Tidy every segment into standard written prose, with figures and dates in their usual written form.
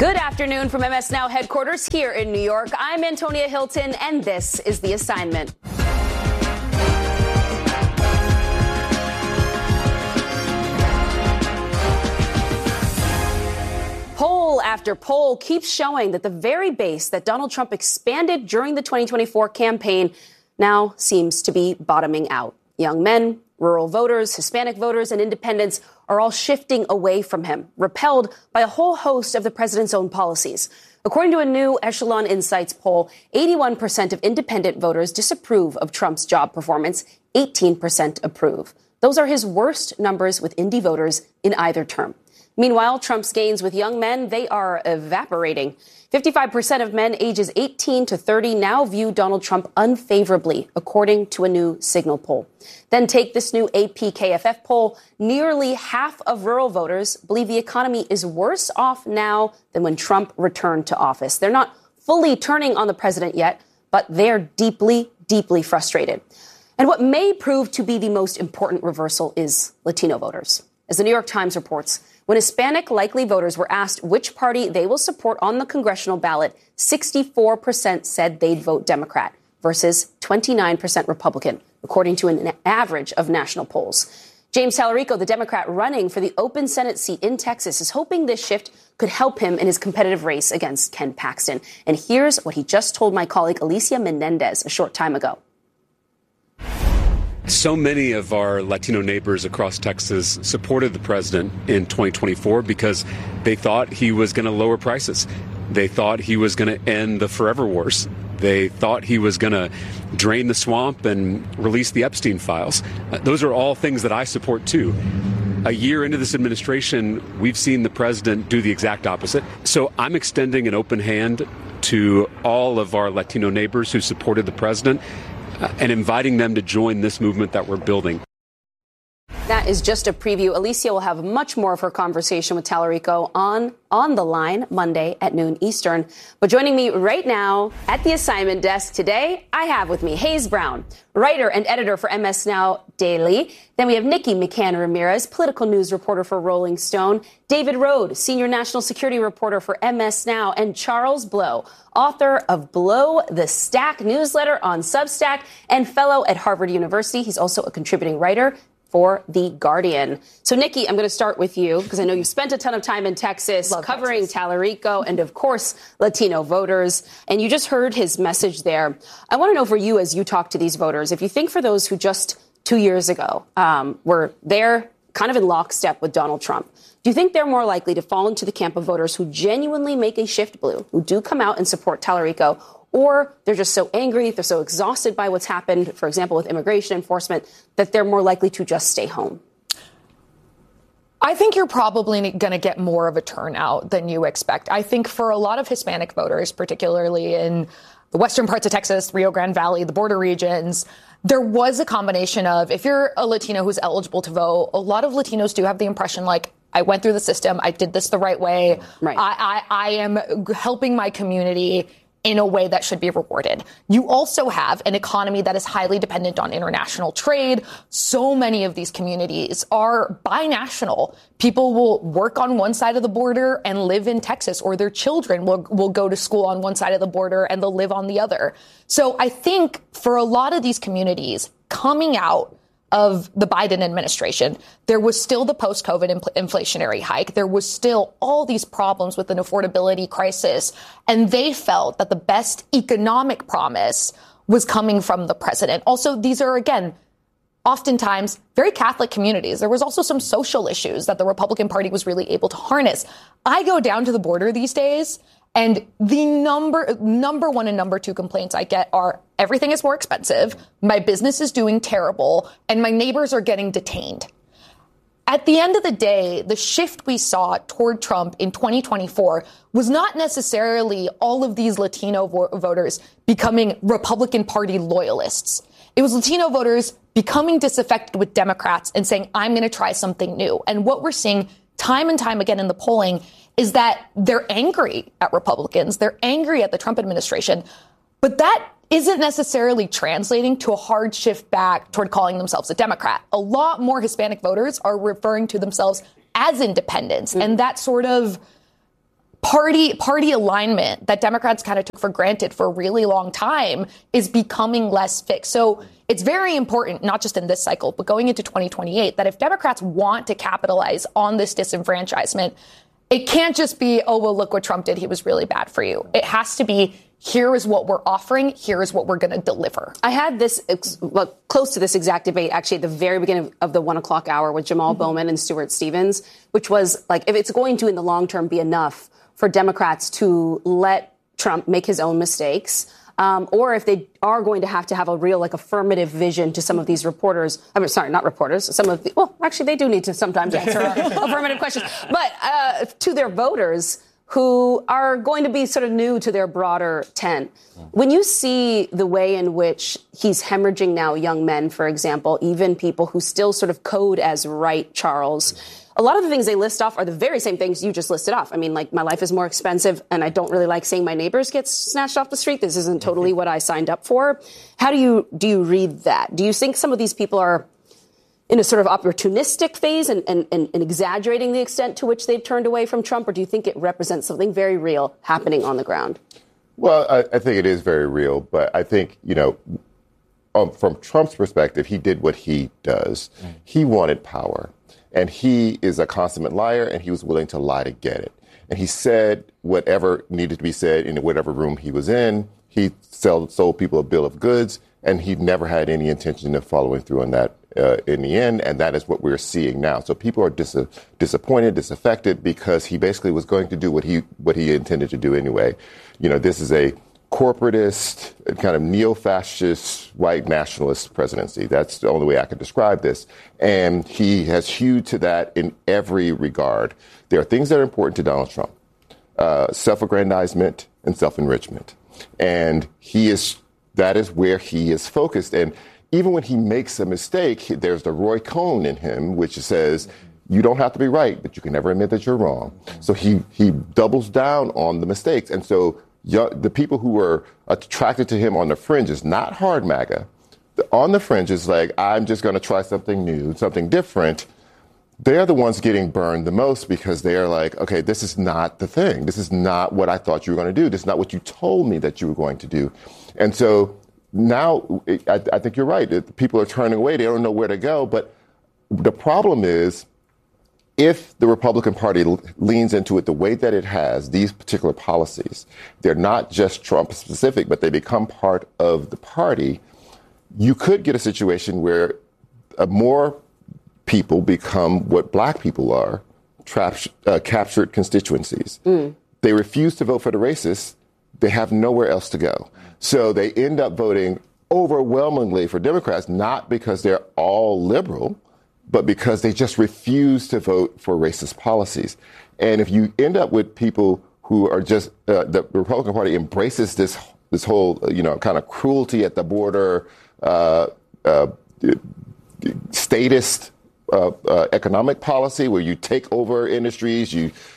Good afternoon from MS Now headquarters here in New York. I'm Antonia Hilton, and this is The Assignment. Poll after poll keeps showing that the very base that Donald Trump expanded during the 2024 campaign now seems to be bottoming out. Young men, rural voters, Hispanic voters, and independents are all shifting away from him, repelled by a whole host of the president's own policies. According to a new Echelon Insights poll, 81% of independent voters disapprove of Trump's job performance, 18% approve. Those are his worst numbers with Indy voters in either term. Meanwhile, Trump's gains with young men, they are evaporating. 55% of men ages 18 to 30 now view Donald Trump unfavorably, according to a new Signal poll. Then take this new AP-KFF poll. Nearly half of rural voters believe the economy is worse off now than when Trump returned to office. They're not fully turning on the president yet, but they're deeply, deeply frustrated. And what may prove to be the most important reversal is Latino voters. As the New York Times reports, when Hispanic likely voters were asked which party they will support on the congressional ballot, 64% said they'd vote Democrat versus 29% Republican, according to an average of national polls. James Tallarico, the Democrat running for the open Senate seat in Texas, is hoping this shift could help him in his competitive race against Ken Paxton. And here's what he just told my colleague Alicia Menendez a short time ago. So many of our Latino neighbors across Texas supported the president in 2024 because they thought he was going to lower prices. They thought he was going to end the forever wars. They thought he was going to drain the swamp and release the Epstein files. Those are all things that I support, too. A year into this administration, we've seen the president do the exact opposite. So I'm extending an open hand to all of our Latino neighbors who supported the president and inviting them to join this movement that we're building. That is just a preview. Alicia will have much more of her conversation with Tallarico on the line Monday at noon Eastern. But joining me right now at the assignment desk today, I have with me Hayes Brown, writer and editor for MS Now Daily. Then we have Nikki McCann Ramirez, political news reporter for Rolling Stone, David Rode, senior national security reporter for MS Now, and Charles Blow, author of Blow the Stack newsletter on Substack and fellow at Harvard University. He's also a contributing writer for The Guardian. So, Nikki, I'm going to start with you because I know you've spent a ton of time in Texas covering Tallarico and, of course, Latino voters. And you just heard his message there. I want to know for you, as you talk to these voters, if you think for those who just 2 years ago were there kind of in lockstep with Donald Trump, do you think they're more likely to fall into the camp of voters who genuinely make a shift blue, who do come out and support Tallarico, or they're just so angry, they're so exhausted by what's happened, for example, with immigration enforcement, that they're more likely to just stay home? I think you're probably going to get more of a turnout than you expect. I think for a lot of Hispanic voters, particularly in the western parts of Texas, Rio Grande Valley, the border regions, there was a combination of, if you're a Latino who's eligible to vote, a lot of Latinos do have the impression like, I went through the system, I did this the right way, right. I am helping my community in a way that should be rewarded. You also have an economy that is highly dependent on international trade. So many of these communities are binational. People will work on one side of the border and live in Texas, or their children will go to school on one side of the border and they'll live on the other. So I think for a lot of these communities coming out of the Biden administration, there was still the post-COVID inflationary hike. There was still all these problems with an affordability crisis. And they felt that the best economic promise was coming from the president. Also, these are, again, oftentimes very Catholic communities. There was also some social issues that the Republican Party was really able to harness. I go down to the border these days, and the number one and number two complaints I get are everything is more expensive, my business is doing terrible, and my neighbors are getting detained. At the end of the day, the shift we saw toward Trump in 2024 was not necessarily all of these Latino voters becoming Republican Party loyalists. It was Latino voters becoming disaffected with Democrats and saying, I'm going to try something new. And what we're seeing time and time again in the polling is that they're angry at Republicans. They're angry at the Trump administration. But that isn't necessarily translating to a hard shift back toward calling themselves a Democrat. A lot more Hispanic voters are referring to themselves as independents. And that sort of party alignment that Democrats kind of took for granted for a really long time is becoming less fixed. So it's very important, not just in this cycle, but going into 2028, that if Democrats want to capitalize on this disenfranchisement, it can't just be, oh, well, look what Trump did. He was really bad for you. It has to be, here is what we're offering. Here is what we're going to deliver. I had this close to this exact debate, actually, at the very beginning of the 1 o'clock hour with Jamal Bowman and Stuart Stevens, which was like, if it's going to, in the long term, be enough for Democrats to let Trump make his own mistakes, or if they are going to have a real, like, affirmative vision to some of these reporters. I mean, sorry, not reporters. Well, actually, they do need to sometimes answer affirmative questions. But to their voters who are going to be sort of new to their broader tent. When you see the way in which he's hemorrhaging now young men, for example, even people who still sort of code as right, Charles, a lot of the things they list off are the very same things you just listed off. I mean, like, my life is more expensive and I don't really like seeing my neighbors get snatched off the street. This isn't totally what I signed up for. How do you read that? Do you think some of these people are in a sort of opportunistic phase and exaggerating the extent to which they've turned away from Trump, or do you think it represents something very real happening on the ground? Well, I think it is very real, but I think, from Trump's perspective, he did what he does. He wanted power, and he is a consummate liar, and he was willing to lie to get it. And he said whatever needed to be said in whatever room he was in. He sold people a bill of goods, and he never had any intention of following through on that in the end, and that is what we're seeing now. So people are disappointed, disaffected, because he basically was going to do what he intended to do anyway. This is a corporatist, kind of neo-fascist, white nationalist presidency. That's the only way I could describe this. And he has hewed to that in every regard. There are things that are important to Donald Trump: self-aggrandizement and self-enrichment, and that is where he is focused. And even when he makes a mistake, there's the Roy Cohn in him, which says, you don't have to be right, but you can never admit that you're wrong. So he doubles down on the mistakes. And so the people who were attracted to him on the fringes, not hard MAGA, on the fringes, like, I'm just going to try something new, something different, they're the ones getting burned the most, because they're like, okay, this is not the thing. This is not what I thought you were going to do. This is not what you told me that you were going to do. And so now, I think you're right. People are turning away. They don't know where to go. But the problem is, if the Republican Party leans into it the way that it has, these particular policies, they're not just Trump specific, but they become part of the party, you could get a situation where more people become what black people are, captured constituencies. They refuse to vote for the racists. They have nowhere else to go. So they end up voting overwhelmingly for Democrats, not because they're all liberal, but because they just refuse to vote for racist policies. And if you end up with people who are just, the Republican Party embraces this whole, kind of cruelty at the border, statist economic policy where you take over industries,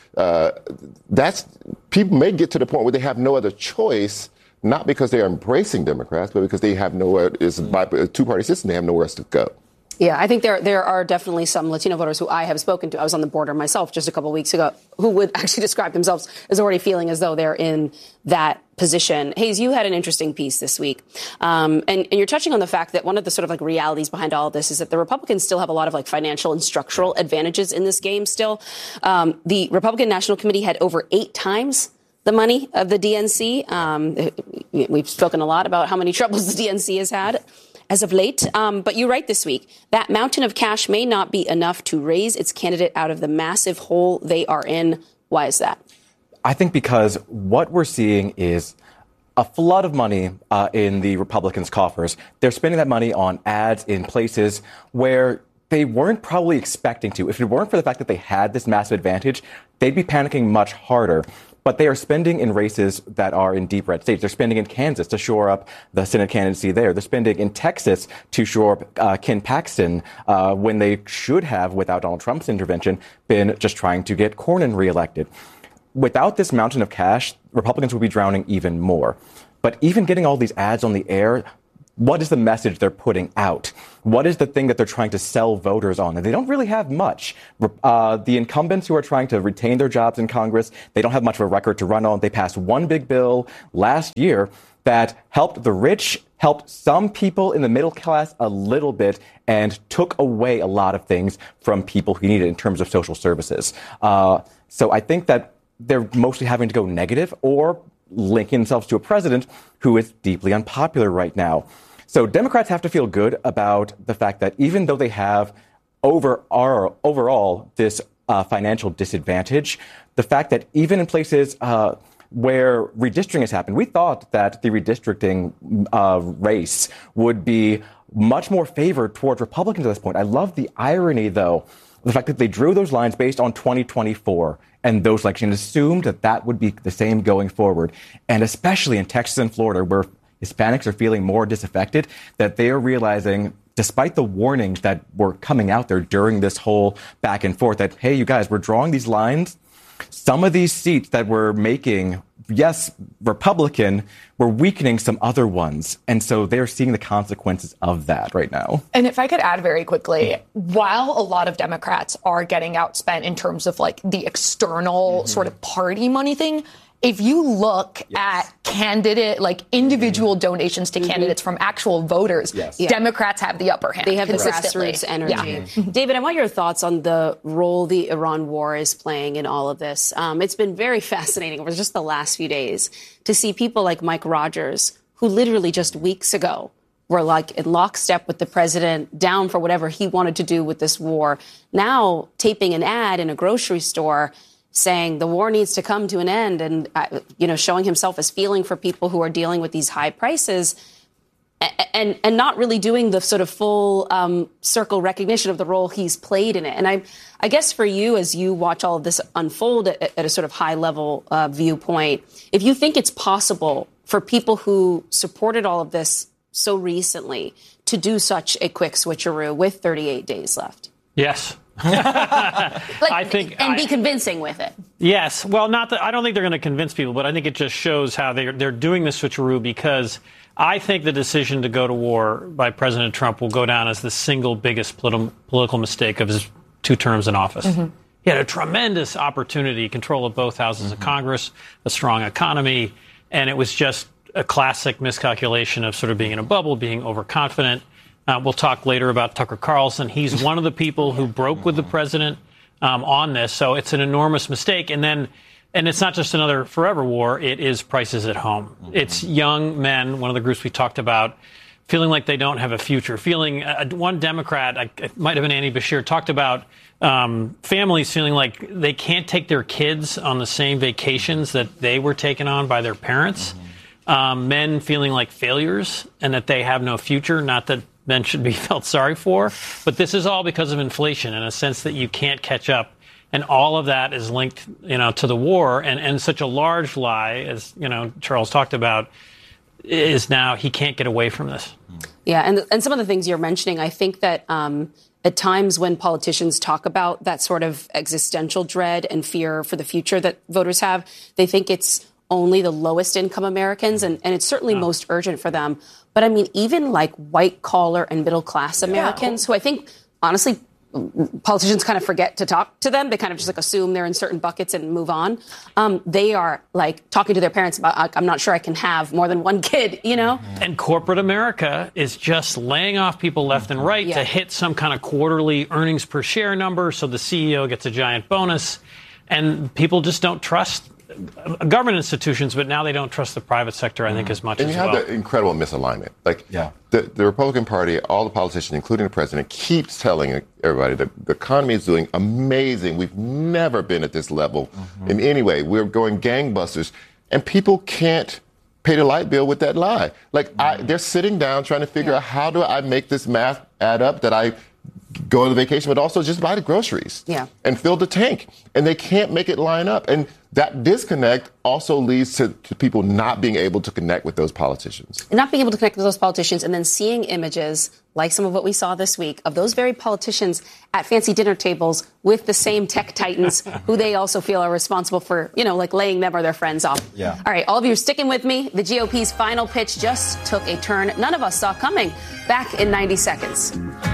people may get to the point where they have no other choice, not because they are embracing Democrats, but because they have nowhere. It's a two-party system. They have nowhere else to go. Yeah, I think there are definitely some Latino voters who I have spoken to. I was on the border myself just a couple of weeks ago, who would actually describe themselves as already feeling as though they're in that position. Hayes, you had an interesting piece this week, and you're touching on the fact that one of the sort of like realities behind all of this is that the Republicans still have a lot of like financial and structural advantages in this game still. The Republican National Committee had over 8 times the money of the DNC. We've spoken a lot about how many troubles the DNC has had as of late. But you write this week, that mountain of cash may not be enough to raise its candidate out of the massive hole they are in. Why is that? I think because what we're seeing is a flood of money in the Republicans' coffers. They're spending that money on ads in places where they weren't probably expecting to. If it weren't for the fact that they had this massive advantage, they'd be panicking much harder. But they are spending in races that are in deep red states. They're spending in Kansas to shore up the Senate candidacy there. They're spending in Texas to shore up Ken Paxton when they should have, without Donald Trump's intervention, been just trying to get Cornyn reelected. Without this mountain of cash, Republicans would be drowning even more. But even getting all these ads on the air, what is the message they're putting out? What is the thing that they're trying to sell voters on? And they don't really have much. The incumbents who are trying to retain their jobs in Congress, they don't have much of a record to run on. They passed one big bill last year that helped the rich, helped some people in the middle class a little bit, and took away a lot of things from people who need it in terms of social services. So I think that they're mostly having to go negative or linking themselves to a president who is deeply unpopular right now. So Democrats have to feel good about the fact that even though they have overall this financial disadvantage, the fact that even in places where redistricting has happened, we thought that the redistricting race would be much more favored towards Republicans at this point. I love the irony, though, the fact that they drew those lines based on 2024 and those elections assumed that that would be the same going forward. And especially in Texas and Florida, where Hispanics are feeling more disaffected, that they are realizing, despite the warnings that were coming out there during this whole back and forth, that, hey, you guys, we're drawing these lines. Some of these seats that we're making, yes, Republican, we're weakening some other ones. And so they're seeing the consequences of that right now. And if I could add very quickly, while a lot of Democrats are getting outspent in terms of like the external sort of party money thing, if you look at candidate, like individual donations to candidates from actual voters, Democrats have the upper hand. They have the grassroots energy. David, I want your thoughts on the role the Iran war is playing in all of this. It's been very fascinating over just the last few days to see people like Mike Rogers, who literally just weeks ago were like in lockstep with the president, down for whatever he wanted to do with this war, now taping an ad in a grocery store saying the war needs to come to an end and, showing himself as feeling for people who are dealing with these high prices and not really doing the sort of full circle recognition of the role he's played in it. And I guess for you, as you watch all of this unfold at a sort of high level viewpoint, if you think it's possible for people who supported all of this so recently to do such a quick switcheroo with 38 days left. Yes. I think, and be convincing with it. Yes. Well, not that I don't think they're going to convince people, but I think it just shows how they're doing the switcheroo, because I think the decision to go to war by President Trump will go down as the single biggest political mistake of his 2 terms in office. He had a tremendous opportunity, control of both houses of Congress, a strong economy, and it was just a classic miscalculation of sort of being in a bubble, being overconfident. We'll talk later about Tucker Carlson. He's one of the people who broke with the president on this. So it's an enormous mistake. And it's not just another forever war. It is prices at home. It's young men, one of the groups we talked about, feeling like they don't have a future. One Democrat, it might have been Andy Bashir, talked about families feeling like they can't take their kids on the same vacations that they were taken on by their parents. Men feeling like failures and that they have no future. Not that men should be felt sorry for. But this is all because of inflation, in a sense that you can't catch up. And all of that is linked, to the war. And such a large lie, as, Charles talked about, is now he can't get away from this. Yeah. And some of the things you're mentioning, I think that at times when politicians talk about that sort of existential dread and fear for the future that voters have, they think it's only the lowest income Americans, and it's certainly most urgent for them. But I mean, even like white collar and middle class Americans, who I think, honestly, politicians kind of forget to talk to them. They kind of just like assume they're in certain buckets and move on. They are like talking to their parents about, I'm not sure I can have more than one kid, And corporate America is just laying off people left and right to hit some kind of quarterly earnings per share number. So the CEO gets a giant bonus, and people just don't trust government institutions, but now they don't trust the private sector, I think, as much as well. And you have the incredible misalignment. The Republican Party, all the politicians, including the president, keeps telling everybody that the economy is doing amazing. We've never been at this level in any way. We're going gangbusters. And people can't pay the light bill with that lie. They're sitting down trying to figure out, how do I make this math add up, that I go on the vacation, but also just buy the groceries and fill the tank. And they can't make it line up. And that disconnect also leads to people not being able to connect with those politicians. Not being able to connect with those politicians and then seeing images like some of what we saw this week of those very politicians at fancy dinner tables with the same tech titans who they also feel are responsible for, like laying them or their friends off. Yeah. All right, all of you are sticking with me. The GOP's final pitch just took a turn none of us saw coming. Back in 90 seconds.